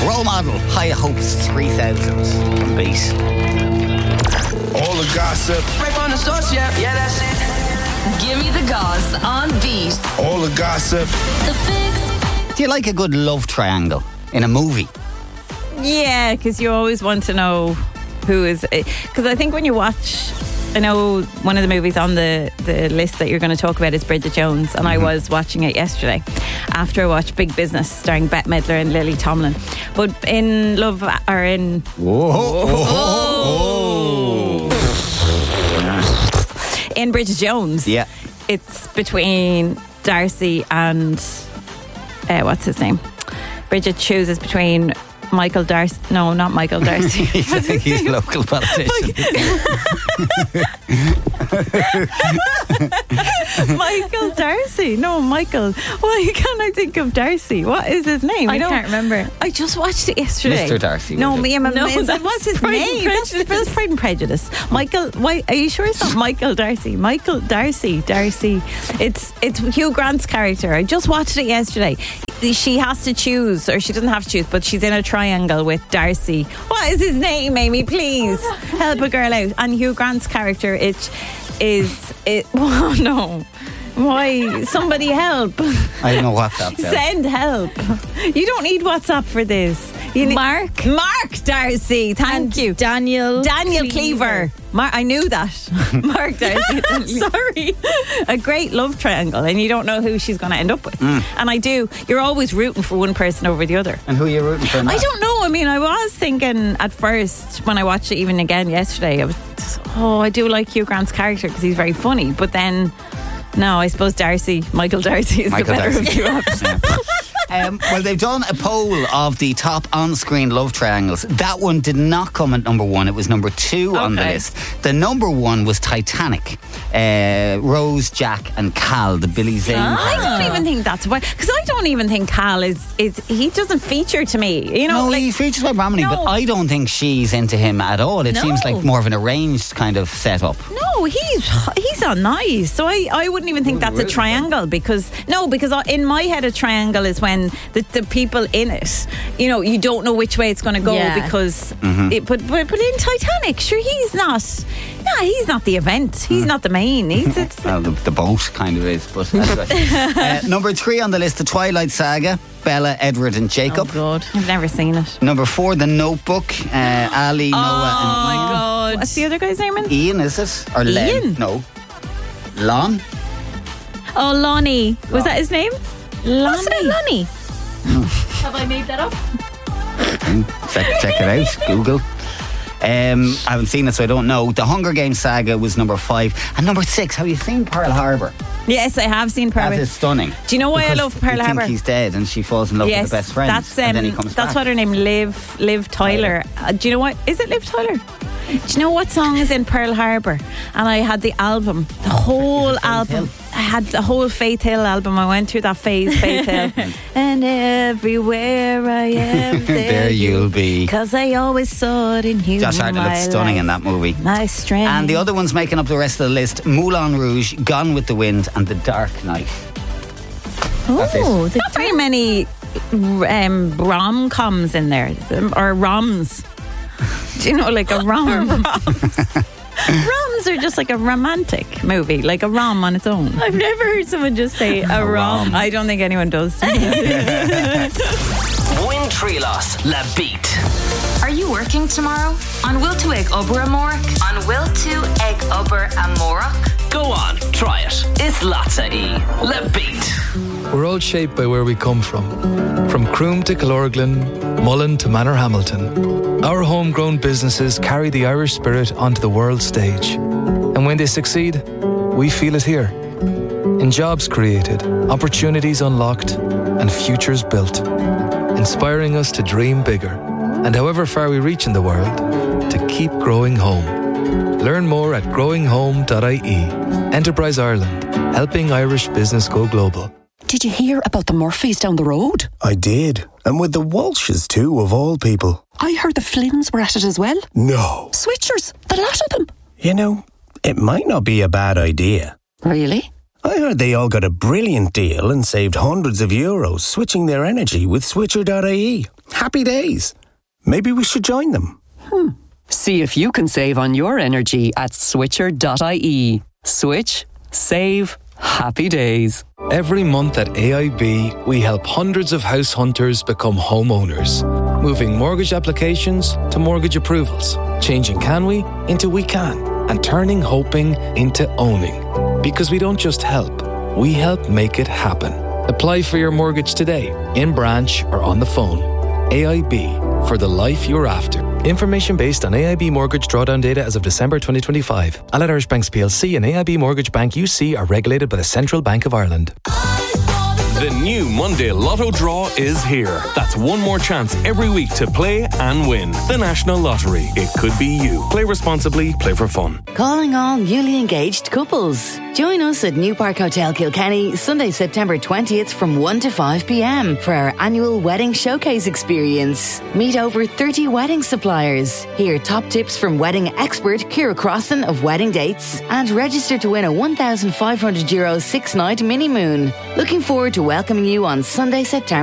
Role Model, High Hopes 3000 from Beat. All the gossip. Right from the source, yeah, that's it. Give me the goss on Beat. All the gossip. The Fix. Do you like a good love triangle in a movie? Yeah, because you always want to know who is. Because I think when you watch, I know one of the movies on the list that you're going to talk about is Bridget Jones, and I was watching it yesterday after I watched Big Business starring Bette Midler and Lily Tomlin. But in Love, or in in Bridget Jones, Yeah. it's between Darcy and what's his name? Bridget chooses between Michael Darcy. No, not Michael Darcy. He's a local politician. Michael Darcy. No, Michael. Why can't I think of Darcy? What is his name? I can't remember. I just watched it yesterday. Mr. Darcy. No, was it? me and my that's what's his Pride and name? Prejudice. That's Pride and Prejudice. Michael. Why are you sure it's not Michael Darcy? Michael Darcy. Darcy. It's Hugh Grant's character. I just watched it yesterday. She has to choose, or she doesn't have to choose, but she's in a triangle with Darcy. What is his name, Amy? Please help a girl out. And Hugh Grant's character, it. Oh no. Why? Somebody help. I don't know WhatsApp. Send help. You don't need WhatsApp for this. You need Mark Darcy. Thank you. Daniel Cleaver. I knew that. Mark Darcy. Sorry. A great love triangle, and you don't know who she's going to end up with. And I do. You're always rooting for one person over the other. And who are you rooting for now? I don't know. I mean, I was thinking at first when I watched it even again yesterday, I was just, I do like Hugh Grant's character because he's very funny. But then, no, I suppose Michael Darcy is the better of two options. Well, they've done a poll of the top on-screen love triangles. That one did not come at number one. It was number two on the list. The number one was Titanic. Rose, Jack and Cal, the Billy Zane. I don't even think that's why, because I don't even think Cal is he doesn't feacer to me. You know, No, like, he features by Romney, No. but I don't think she's into him at all. It seems like more of an arranged kind of setup. No, he's not nice. So I wouldn't even think that's a triangle because in my head a triangle is when the people in it, you know, you don't know which way it's going to go because but in Titanic, sure, he's not the event. He's not the main. Well, the boat kind of is, but anyway. Number three on the list, The Twilight Saga, Bella, Edward and Jacob. Oh God, I've never seen it. Number four, The Notebook, Ali, Noah and Oh my Ian. God, what's the other guy's name? Ian, is it? Or Len? Ian? No. Lon? Oh, Lonnie. Was that his name? Wasn't it Lonnie? Have I made that up? Check it out. Google. I haven't seen it, so I don't know. The Hunger Games saga was number 5. And number 6, have you seen Pearl Harbor? Yes, I have seen Pearl That Harbor. is stunning. Do you know why Because I love Pearl you Harbor? think he's dead and she falls in love with the best friend. And then he comes that's back. what her name, Liv Tyler. Do you know what? Is it Liv Tyler? Do you know what song is in Pearl Harbor? And I had the album, the whole album. I had the whole Faith Hill album. I went through that phase, Faith Hill. And everywhere I am, There you'll be. Because I always saw it in you. Josh Hartnett looked stunning in that movie. My strength. And the other ones making up the rest of the list, Moulin Rouge, Gone with the Wind and The Dark Knight. That's it. Not very many rom-coms in there. Or roms. Do you know, like a rom? Roms are just like a romantic movie, like a rom on its own. I've never heard someone just say a rom. I don't think anyone does. Win Treelos, La Beat. Are you working tomorrow? On Will to Egg Ober Amorach? On Will to Egg Ober Amorach? Go on, try it. It's Latza E. La Beat. We're all shaped by where we come from Croom to Killorglin, Mullen to Manorhamilton. Our homegrown businesses carry the Irish spirit onto the world stage. And when they succeed, we feel it here. In jobs created, opportunities unlocked, and futures built. Inspiring us to dream bigger, and however far we reach in the world, to keep growing home. Learn more at growinghome.ie. Enterprise Ireland, helping Irish business go global. Did you hear about the Murphys down the road? I did. And with the Walshes too, of all people. I heard the Flynns were at it as well. No. Switchers, the lot of them. You know, it might not be a bad idea. Really? I heard they all got a brilliant deal and saved hundreds of euros switching their energy with Switcher.ie. Happy days. Maybe we should join them. See if you can save on your energy at switcher.ie. Switch, save, happy days. Every month at AIB, we help hundreds of house hunters become homeowners, moving mortgage applications to mortgage approvals, changing can we into we can, and turning hoping into owning. Because we don't just help, we help make it happen. Apply for your mortgage today, in branch or on the phone. AIB, for the life you're after. Information based on AIB mortgage drawdown data as of December 2025. Allied Irish Banks PLC and AIB Mortgage Bank UC are regulated by the Central Bank of Ireland. The new Monday Lotto draw is here. That's one more chance every week to play and win. The National Lottery. It could be you. Play responsibly, play for fun. Calling all newly engaged couples. Join us at New Park Hotel Kilkenny Sunday, September 20th from 1 to 5 p.m. for our annual wedding showcase experience. Meet over 30 wedding suppliers. Hear top tips from wedding expert Ciara Crossan of Wedding Dates and register to win a €1,500 6-night mini moon. Looking forward to welcoming you on Sunday, September